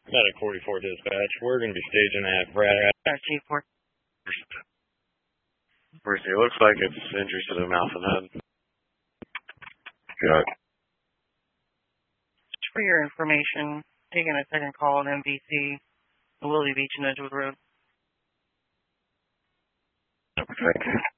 Medic 44 dispatch. We're going to be staging at Brad. G4. Mercy, it looks like it's injuries to the mouth and head. Got it. For your information, taking a second call on MVC, Willie Beach and Edgewood Road. Thank you.